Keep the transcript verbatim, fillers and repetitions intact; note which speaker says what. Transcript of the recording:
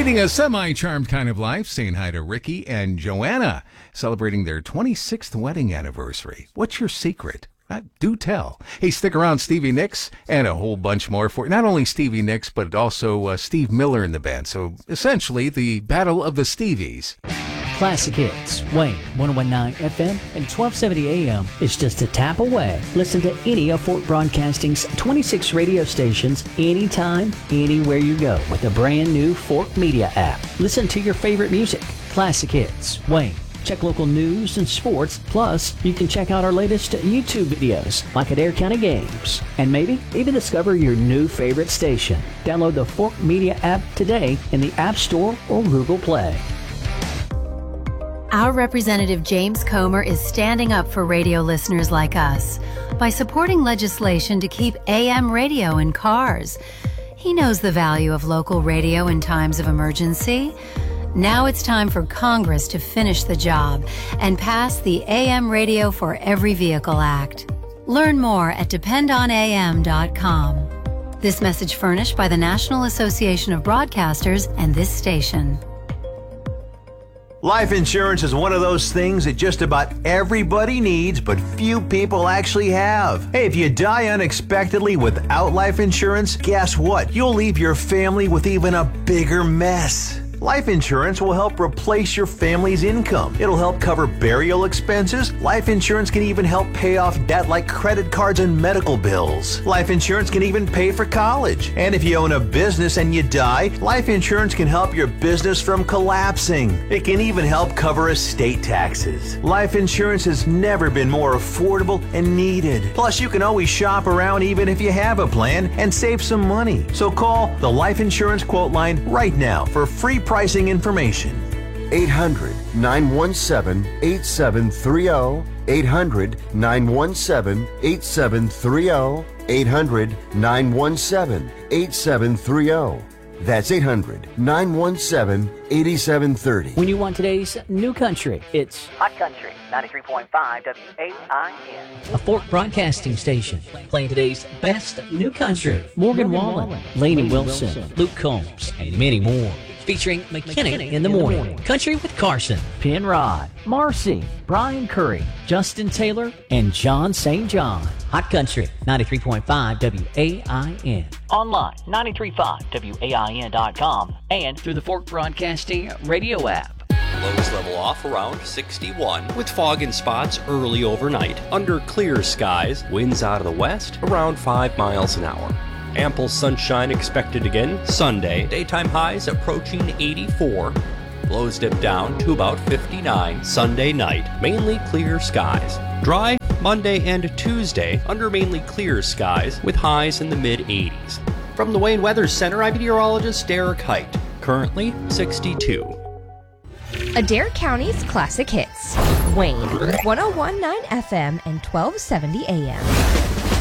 Speaker 1: Leading a semi-charmed kind of life, saying hi to Ricky and Joanna, celebrating their twenty-sixth wedding anniversary. What's your secret? Uh, do tell. Hey, stick around, Stevie Nicks, and a whole bunch more for not only Stevie Nicks, but also uh, Steve Miller in the band. So essentially, the Battle of the Stevies.
Speaker 2: Classic hits, Wayne, ten nineteen F M and twelve seventy A M is just a tap away. Listen to any of Fort Broadcasting's twenty-six radio stations anytime, anywhere you go with the brand new Fort Media app. Listen to your favorite music. Classic hits, Wayne. Check local news and sports. Plus, you can check out our latest YouTube videos, like Adair County Games. And maybe even discover your new favorite station. Download the Fort Media app today in the App Store or Google Play.
Speaker 3: Our Representative James Comer is standing up for radio listeners like us by supporting legislation to keep A M radio in cars. He knows the value of local radio in times of emergency. Now it's time for Congress to finish the job and pass the A M Radio for Every Vehicle Act. Learn more at depend on A M dot com. This message furnished by the National Association of Broadcasters and this station.
Speaker 4: Life insurance is one of those things that just about everybody needs, but few people actually have. Hey, if you die unexpectedly without life insurance, guess what? You'll leave your family with even a bigger mess. Life insurance will help replace your family's income. It'll help cover burial expenses. Life insurance can even help pay off debt like credit cards and medical bills. Life insurance can even pay for college. And if you own a business and you die, life insurance can help your business from collapsing. It can even help cover estate taxes. Life insurance has never been more affordable and needed. Plus, you can always shop around even if you have a plan and save some money. So call the Life Insurance Quote Line right now for free pricing information.
Speaker 5: eight hundred, nine one seven, eight seven three zero. eight hundred, nine one seven, eight seven three zero. eight hundred, nine one seven, eight seven three zero. That's eight hundred, nine one seven, eight seven three zero.
Speaker 2: When you want today's new country, it's
Speaker 6: Hot Country, ninety-three point five W A I N.
Speaker 2: a Fort Broadcasting station playing today's best new country. Morgan Wallen, Lainey Wilson, Luke Combs, and many more. Featuring McKinney in the morning, Country with Carson, Penrod, Marcy, Brian Curry, Justin Taylor, and John Saint John. Hot Country, ninety-three point five W A I N.
Speaker 6: Online, nine three five W A I N dot com and
Speaker 2: Through the Fort Broadcasting radio app.
Speaker 7: Lows level off around sixty-one, with fog in spots early overnight. Under clear skies, winds out of the west around five miles an hour. Ample sunshine expected again Sunday. Daytime highs approaching eighty-four. Lows dip down to about fifty-nine Sunday night. Mainly clear skies. Dry Monday and Tuesday under mainly clear skies with highs in the mid-eighties. From the Wayne Weather Center, I'm meteorologist Derek Height. Currently sixty-two.
Speaker 8: Adair County's Classic Hits. Wayne, ten nineteen F M and twelve seventy A M.